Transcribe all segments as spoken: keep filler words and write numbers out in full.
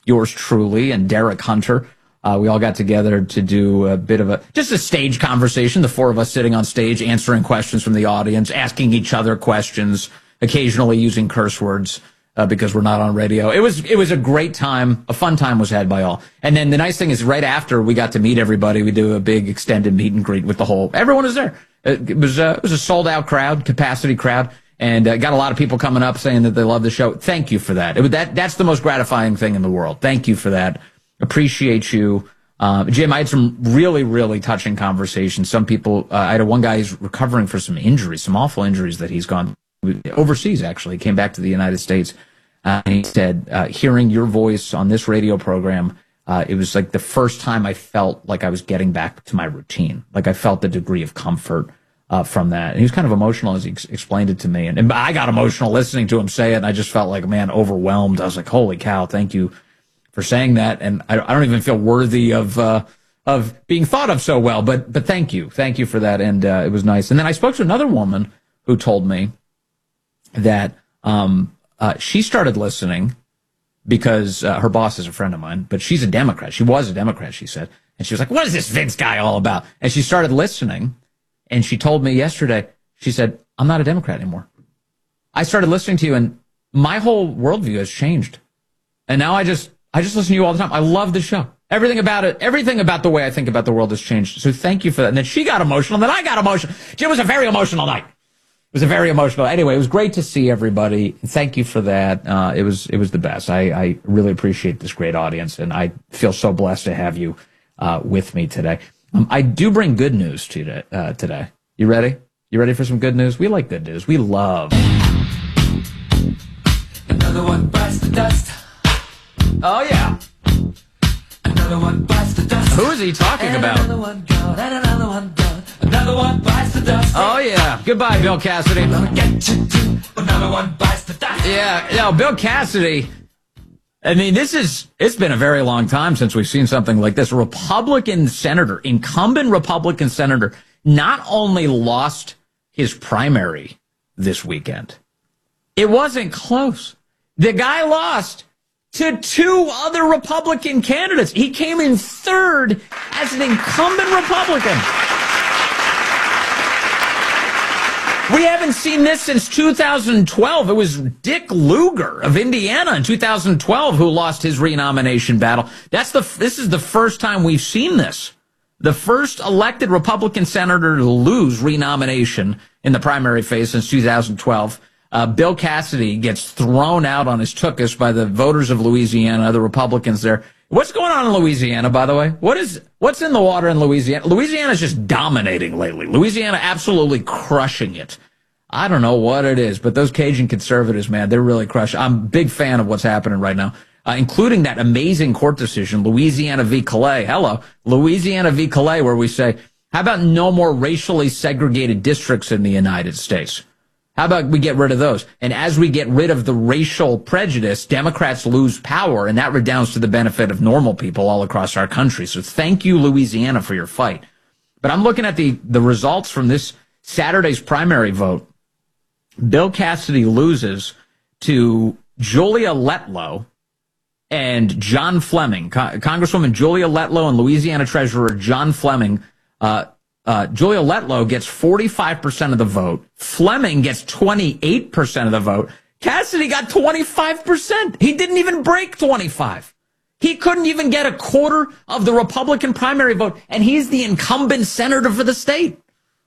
yours truly and Derek Hunter. Uh, we all got together to do a bit of a, just a stage conversation, the four of us sitting on stage, answering questions from the audience, asking each other questions, occasionally using curse words, uh, because we're not on radio. It was, it was a great time. A fun time was had by all. And then the nice thing is right after we got to meet everybody, we do a big extended meet and greet with the whole, everyone was there. It was, uh, it was a sold out crowd, capacity crowd. And uh, got a lot of people coming up saying that they love the show. Thank you for that. It, that that's the most gratifying thing in the world. Thank you for that. Appreciate you. Uh, Jim, I had some really, really touching conversations. Some people, uh, I had one guy who's recovering for some injuries, some awful injuries that he's gone overseas, actually. He came back to the United States. Uh, and he said, uh, hearing your voice on this radio program, uh, it was like the first time I felt like I was getting back to my routine. Like I felt the degree of comfort uh, from that. And he was kind of emotional as he ex- explained it to me. And, and I got emotional listening to him say it. And I just felt like, man, overwhelmed. I was like, holy cow, thank you for saying that. And I, I don't even feel worthy of, uh, of being thought of so well, but, but thank you. Thank you for that. And, uh, it was nice. And then I spoke to another woman who told me that, um, uh, she started listening because, uh, her boss is a friend of mine, but she's a Democrat. She was a Democrat, she said. And she was like, what is this Vince guy all about? And she started listening and she told me yesterday, she said, I'm not a Democrat anymore. I started listening to you and my whole worldview has changed. And now I just, I just listen to you all the time. I love the show. Everything about it, everything about the way I think about the world has changed. So thank you for that. And then she got emotional, and then I got emotional. It was a very emotional night. It was a very emotional. Anyway, it was great to see everybody. Thank you for that. Uh, it was, it was the best. I, I really appreciate this great audience, and I feel so blessed to have you, uh, with me today. Um, I do bring good news to you, uh, today. You ready? You ready for some good news? We like good news. We love. Another one bites the dust. Oh, yeah. Another one bites the dust. Who is he talking and about? Another one gone, and another one gone. Another one bites the dust. Oh, yeah. Goodbye, Bill Cassidy. Get you too. Another one bites the dust. Yeah, no, Bill Cassidy. I mean, this is, it's been a very long time since we've seen something like this. A Republican senator, incumbent Republican senator, not only lost his primary this weekend, it wasn't close. The guy lost to two other Republican candidates. He came in third as an incumbent Republican. We haven't seen this since two thousand twelve. It was Dick Lugar of Indiana in two thousand twelve who lost his renomination battle. That's the, this is the first time we've seen this. The first elected Republican senator to lose renomination in the primary phase since two thousand twelve. Uh, Bill Cassidy gets thrown out on his tuchus by the voters of Louisiana, the Republicans there. What's going on in Louisiana, by the way? What is, what's in the water in Louisiana? Louisiana's just dominating lately. Louisiana absolutely crushing it. I don't know what it is, but those Cajun conservatives, man, they're really crushing. I'm a big fan of what's happening right now, uh, including that amazing court decision, Louisiana v. Calais. Hello, Louisiana v. Calais, where we say, how about no more racially segregated districts in the United States? How about we get rid of those? And as we get rid of the racial prejudice, Democrats lose power, and that redounds to the benefit of normal people all across our country. So thank you, Louisiana, for your fight. But I'm looking at the, the results from this Saturday's primary vote. Bill Cassidy loses to Julia Letlow and John Fleming. Con- Congresswoman Julia Letlow and Louisiana Treasurer John Fleming. Uh, Uh, Julia Letlow gets forty-five percent of the vote. Fleming gets twenty-eight percent of the vote. Cassidy got twenty-five percent. He didn't even break twenty-five. He couldn't even get a quarter of the Republican primary vote, and he's the incumbent senator for the state.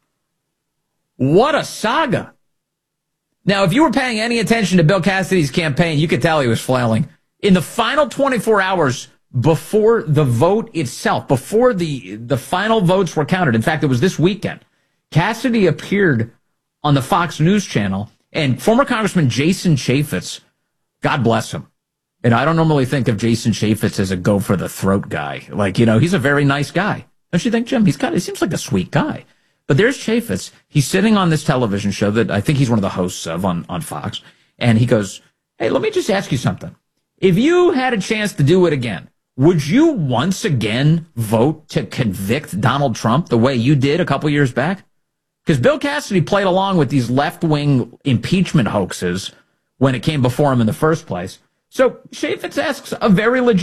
What a saga. Now, if you were paying any attention to Bill Cassidy's campaign, you could tell he was flailing. In the final twenty-four hours, before the vote itself, before the, the final votes were counted. In fact, it was this weekend. Cassidy appeared on the Fox News channel, and former Congressman Jason Chaffetz, God bless him. And I don't normally think of Jason Chaffetz as a go-for-the-throat guy. Like, you know, he's a very nice guy. Don't you think, Jim? He's kind of, he seems like a sweet guy. But there's Chaffetz. He's sitting on this television show that I think he's one of the hosts of on, on Fox. And he goes, hey, let me just ask you something. If you had a chance to do it again, would you once again vote to convict Donald Trump the way you did a couple years back? Because Bill Cassidy played along with these left-wing impeachment hoaxes when it came before him in the first place. So Chaffetz asks a very legit